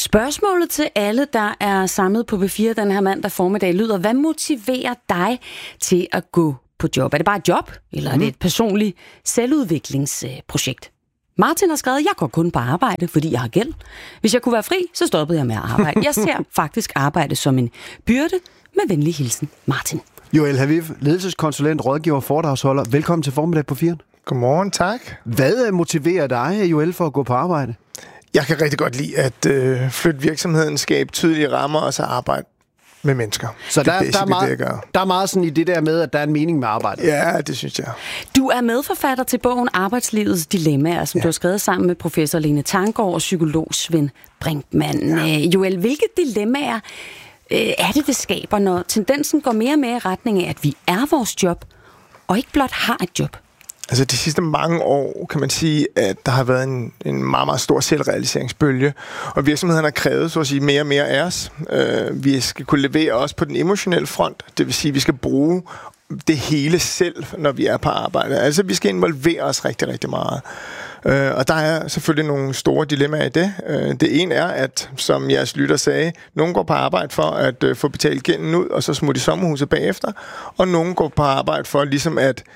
Spørgsmålet til alle, der er samlet på P4 den her mandag formiddag, lyder: hvad motiverer dig til at gå på job? Er det bare et job, eller er det et personligt selvudviklingsprojekt? Martin har skrevet: jeg går kun på arbejde, fordi jeg har gæld. Hvis jeg kunne være fri, så stoppede jeg med at arbejde. Jeg ser faktisk arbejde som en byrde. Med venlig hilsen, Martin. Joel Haviv, ledelseskonsulent, rådgiver, foredragsholder. Velkommen til formiddag på 4. Godmorgen, tak. Hvad motiverer dig, Joel, for at gå på arbejde? Jeg kan rigtig godt lide at flytte virksomheden, skabe tydelige rammer og så arbejde med mennesker. Så der er meget sådan i det der med, at der er en mening med arbejdet. Ja, det synes jeg. Du er medforfatter til bogen Arbejdslivets Dilemmaer, som du har skrevet sammen med professor Lene Tanggaard og psykolog Svend Brinkmann. Ja. Joel, hvilke dilemmaer er det skaber, når tendensen går mere og mere i retning af, at vi er vores job, og ikke blot har et job? Altså de sidste mange år kan man sige, at der har været en meget, meget stor selvrealiseringsbølge, og virksomhederne har krævet, så at sige, mere og mere af os. Vi skal kunne levere også på den emotionelle front, det vil sige, at vi skal bruge det hele selv, når vi er på arbejde. Altså vi skal involvere os rigtig, rigtig meget. Og der er selvfølgelig nogle store dilemmaer i det. Det ene er, at som jeres lytter sagde, nogen går på arbejde for at få betalt gælden ud, og så smutte i sommerhuset bagefter, og nogen går på arbejde for ligesom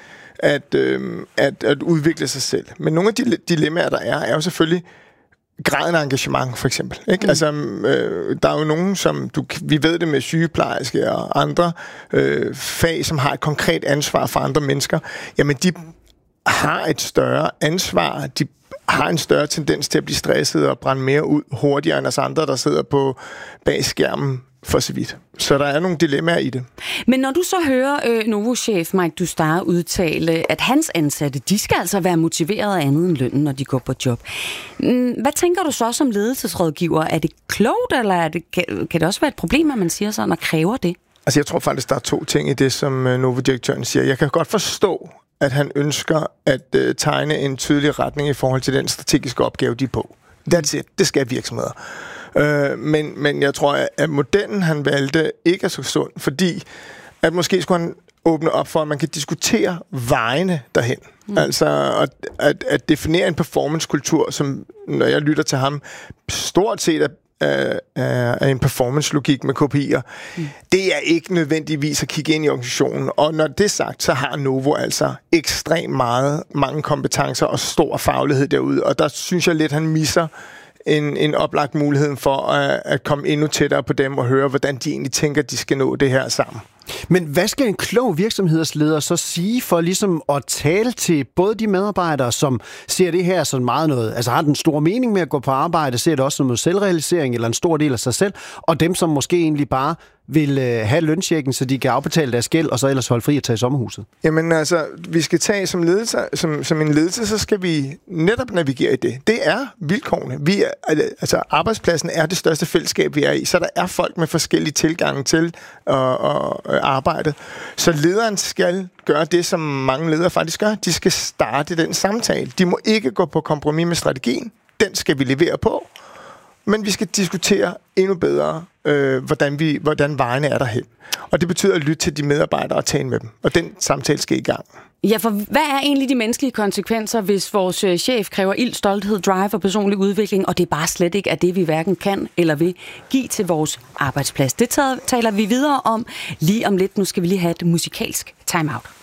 at udvikle sig selv. Men nogle af de dilemmaer, der er jo selvfølgelig graden af engagement, for eksempel. Ikke? Altså, der er jo nogen, som vi ved det med sygeplejerske og andre fag, som har et konkret ansvar for andre mennesker. Jamen, de har et større ansvar, de har en større tendens til at blive stresset og brænde mere ud hurtigere end os andre, der sidder på bag skærmen for så vidt. Så der er nogle dilemmaer i det. Men når du så hører Novo-chef Mike Dostar udtale, at hans ansatte, de skal altså være motiveret af andet end lønnen, når de går på job. Hvad tænker du så som ledelsesrådgiver? Er det klogt, eller kan det også være et problem, at man siger sådan og kræver det? Altså jeg tror faktisk, der er to ting i det, som Novo-direktøren siger. Jeg kan godt forstå, at han ønsker at tegne en tydelig retning i forhold til den strategiske opgave, de er på. Det skal virksomheder. Men jeg tror, at modellen, han valgte, ikke er så sund, fordi at måske skulle han åbne op for, at man kan diskutere vejene derhen. Altså at definere en performancekultur, som, når jeg lytter til ham, stort set er en performance-logik med KPI'er. Det er ikke nødvendigvis at kigge ind i organisationen. Og når det er sagt, så har Novo altså ekstremt mange kompetencer og stor faglighed derude. Og der synes jeg lidt, han misser en oplagt mulighed for at komme endnu tættere på dem og høre, hvordan de egentlig tænker, de skal nå det her sammen. Men hvad skal en klog virksomhedsleder så sige for ligesom at tale til både de medarbejdere, som ser det her som meget noget, altså har den store mening med at gå på arbejde, ser det også som noget selvrealisering eller en stor del af sig selv, og dem, som måske egentlig bare vil have lønchecken, så de kan afbetale deres gæld, og så ellers holde fri at tage i sommerhuset? Jamen altså, vi skal tage som ledelse, som en ledelse, så skal vi netop navigere i det. Det er vilkårene. Arbejdspladsen er det største fællesskab, vi er i, så der er folk med forskellige tilgange til arbejdet. Så lederen skal gøre det, som mange ledere faktisk gør. De skal starte den samtale. De må ikke gå på kompromis med strategien. Den skal vi levere på. Men vi skal diskutere endnu bedre, hvordan vejene er derhen. Og det betyder at lytte til de medarbejdere og tale med dem. Og den samtale skal i gang. Ja, for hvad er egentlig de menneskelige konsekvenser, hvis vores chef kræver ild, stolthed, drive og personlig udvikling, og det bare slet ikke er det, vi hverken kan eller vil give til vores arbejdsplads? Det taler vi videre om lige om lidt. Nu skal vi lige have et musikalsk timeout.